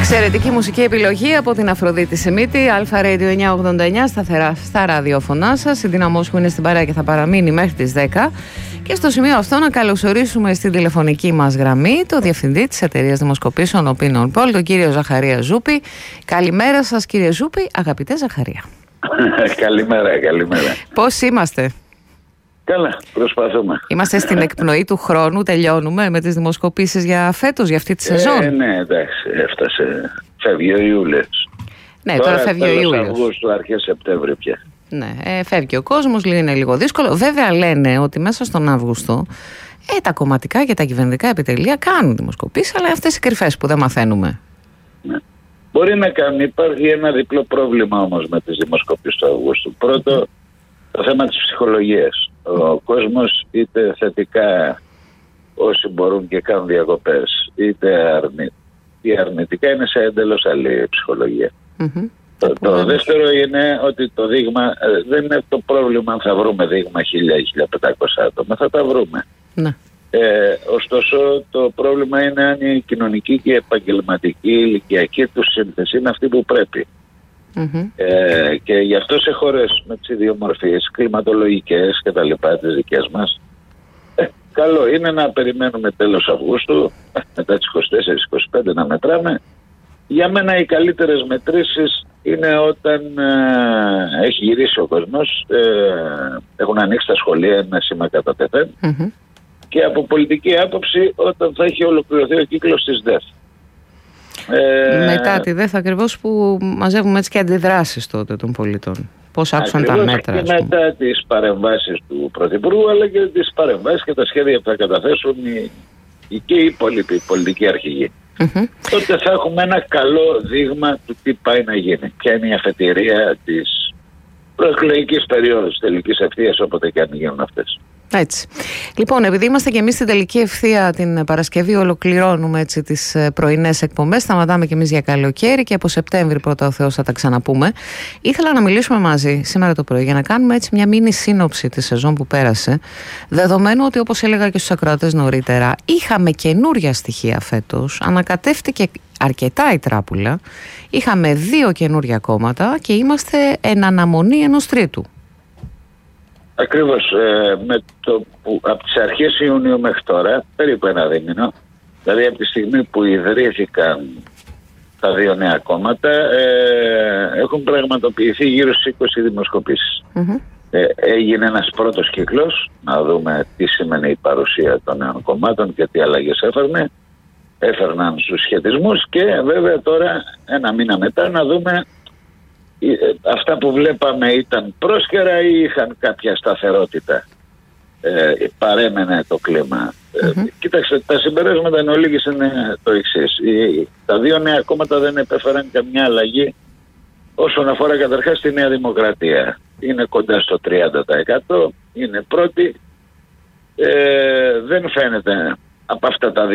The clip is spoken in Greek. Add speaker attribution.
Speaker 1: Εξαιρετική μουσική επιλογή από την Αφροδίτη Σιμίτη, Αλφα Radio 989, σταθερά στα ραδιόφωνά σας. Η Δύναmoo που είναι στην παρέα και θα παραμείνει μέχρι τις 10. Και στο σημείο αυτό να καλωσορίσουμε στην τηλεφωνική μας γραμμή το Διευθυντή της Εταιρείας Δημοσκοπήσεων Opinion Poll, τον κύριο Ζαχαρία Ζούπη. Καλημέρα σας, κύριε Ζούπη, αγαπητέ Ζαχαρία.
Speaker 2: Καλημέρα.
Speaker 1: Πώς είμαστε?
Speaker 2: Καλά, προσπαθούμε.
Speaker 1: Είμαστε στην εκπνοή του χρόνου, τελειώνουμε με τις δημοσκοπήσεις για φέτος, για αυτή τη σεζόν.
Speaker 2: Ναι, εντάξει, έφτασε. Φεύγει ο Ιούλιος.
Speaker 1: Ναι, τώρα φεύγει ο Ιούλιος.
Speaker 2: Αυγούστου, αρχές Σεπτέμβρη πια.
Speaker 1: Ναι, φεύγει ο κόσμος, είναι λίγο δύσκολο. Βέβαια λένε ότι μέσα στον Αύγουστο τα κομματικά και τα κυβερνητικά επιτελεία κάνουν δημοσκοπήσεις, αλλά αυτές οι κρυφές που δεν μαθαίνουμε.
Speaker 2: Ναι. Μπορεί να κάνουν. Υπάρχει ένα διπλό πρόβλημα όμως με τις δημοσκοπήσεις του Αυγούστου. Πρώτο, το θέμα της ψυχολογίας. Ο κόσμος είτε θετικά, όσοι μπορούν και κάνουν διακοπές, είτε αρνητικά, είναι σε εντελώς άλλη ψυχολογία. Το δεύτερο είναι ότι το δείγμα δεν είναι το πρόβλημα αν θα βρούμε δείγμα 1.000-1.500 άτομα, θα τα βρούμε.
Speaker 1: Ναι.
Speaker 2: Ωστόσο το πρόβλημα είναι αν η κοινωνική και η επαγγελματική ηλικιακή του σύνθεση είναι αυτή που πρέπει. Και γι' αυτό σε χώρες με τις ιδιομορφίες κλιματολογικές και τα λοιπά τις δικές μας, καλό είναι να περιμένουμε τέλος Αυγούστου, μετά τις 24-25 να μετράμε. Για μένα οι καλύτερες μετρήσεις είναι όταν έχει γυρίσει ο κόσμος, έχουν ανοίξει τα σχολεία με σήμα κατά τεθέν, και από πολιτική άποψη όταν θα έχει ολοκληρωθεί ο κύκλος της ΔΕΘ.
Speaker 1: Μετά τη ΔΕΘ ακριβώς που μαζεύουμε έτσι και αντιδράσεις τότε των πολιτών. Πώς άκουσαν τα μέτρα.
Speaker 2: Και μετά τις παρεμβάσεις του Πρωθυπουργού, αλλά και τις παρεμβάσεις και τα σχέδια που θα καταθέσουν και οι υπόλοιποι πολιτικοί αρχηγοί. Τότε θα έχουμε ένα καλό δείγμα του τι πάει να γίνει. Ποια είναι η αφετηρία της προεκλογικής περίοδου, της τελικής ευθείας, όποτε και αν γίνουν αυτές.
Speaker 1: Έτσι. Λοιπόν, επειδή είμαστε και εμείς στην τελική ευθεία την Παρασκευή, ολοκληρώνουμε έτσι τις πρωινές εκπομπές. Σταματάμε και εμείς για καλοκαίρι και από Σεπτέμβρη πρώτα ο Θεός θα τα ξαναπούμε. Ήθελα να μιλήσουμε μαζί σήμερα το πρωί για να κάνουμε έτσι μια μίνι σύνοψη τη σεζόν που πέρασε. Δεδομένου ότι, όπως έλεγα και στους ακροατές νωρίτερα, είχαμε καινούρια στοιχεία φέτος. Ανακατεύτηκε αρκετά η τράπουλα. Είχαμε 2 καινούρια κόμματα και είμαστε εν αναμονή ενός τρίτου.
Speaker 2: Ακριβώς, από τις αρχές Ιουνίου μέχρι τώρα, περίπου ένα δίμηνο, δηλαδή από τη στιγμή που ιδρύθηκαν τα 2 νέα κόμματα, έχουν πραγματοποιηθεί γύρω στις 20 δημοσκοπήσεις. Έγινε ένας πρώτος κύκλος, να δούμε τι σημαίνει η παρουσία των νέων κομμάτων και τι αλλαγές έφερναν στους σχετισμούς, και βέβαια τώρα ένα μήνα μετά να δούμε αυτά που βλέπαμε ήταν πρόσκαιρα ή είχαν κάποια σταθερότητα, παρέμενε το κλίμα. Κοίταξε, τα συμπεράσματα εν ολίγης είναι το εξής. Τα 2 νέα κόμματα δεν επέφεραν καμιά αλλαγή όσον αφορά καταρχάς τη Νέα Δημοκρατία. Είναι κοντά στο 30%, είναι πρώτη, δεν φαίνεται από αυτά τα